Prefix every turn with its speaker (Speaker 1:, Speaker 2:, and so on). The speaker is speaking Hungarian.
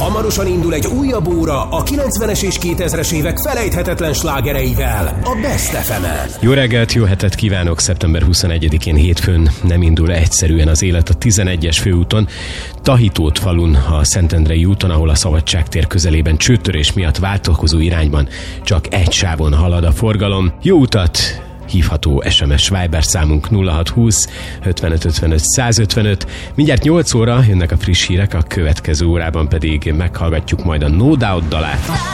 Speaker 1: Hamarosan indul egy újabb óra a 90-es és 2000-es évek felejthetetlen slágereivel, a Best FM-en.
Speaker 2: Jó reggelt, jó hetet kívánok! Szeptember 21-én hétfőn nem indul egyszerűen az élet a 11-es főúton, Tahitót falun, a Szentendrei úton, ahol a Szabadságtér közelében csőtörés miatt váltakozó irányban csak egy sávon halad a forgalom. Jó utat! Hívható SMS Viber számunk 0620 55 55 155. Mindjárt 8 óra jönnek a friss hírek, a következő órában pedig meghallgatjuk majd a No Doubt dalát.